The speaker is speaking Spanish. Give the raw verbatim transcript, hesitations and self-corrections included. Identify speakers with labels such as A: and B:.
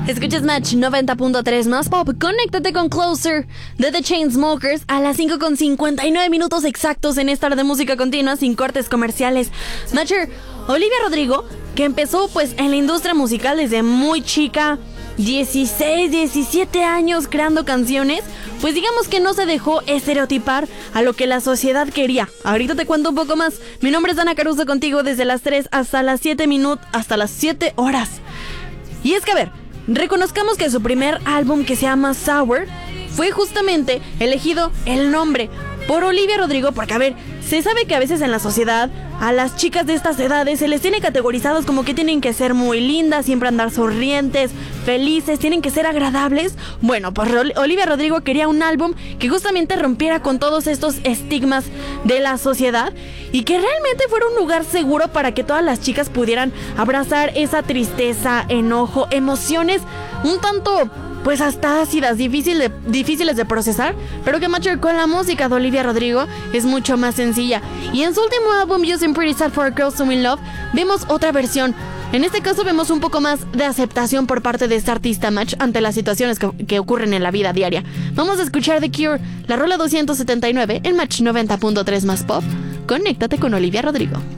A: Escuchas Match noventa punto tres más pop. Conéctate con Closer de The Chainsmokers a las cinco con cincuenta y nueve minutos exactos en esta hora de música continua sin cortes comerciales. Matcher, Olivia Rodrigo, que empezó pues en la industria musical desde muy chica, dieciséis, diecisiete años creando canciones, pues digamos que no se dejó estereotipar a lo que la sociedad quería. Ahorita te cuento un poco más. Mi nombre es Dana Caruso, contigo desde las tres hasta las siete minutos, hasta las siete horas. Y es que a ver, reconozcamos que su primer álbum, que se llama Sour, fue justamente elegido el nombre por Olivia Rodrigo porque, a ver, se sabe que a veces en la sociedad a las chicas de estas edades se les tiene categorizados como que tienen que ser muy lindas, siempre andar sonrientes, felices, tienen que ser agradables. Bueno, pues Olivia Rodrigo quería un álbum que justamente rompiera con todos estos estigmas de la sociedad y que realmente fuera un lugar seguro para que todas las chicas pudieran abrazar esa tristeza, enojo, emociones un tanto pues hasta ácidas, difícil de, difíciles de procesar, pero que Matcher con la música de Olivia Rodrigo es mucho más sencilla. Y en su último álbum, Using Pretty Sad for Girls to Win Love, vemos otra versión. En este caso vemos un poco más de aceptación por parte de esta artista Match ante las situaciones que, que ocurren en la vida diaria. Vamos a escuchar The Cure, la rola doscientos setenta y nueve en Match noventa punto tres más pop. Conéctate con Olivia Rodrigo.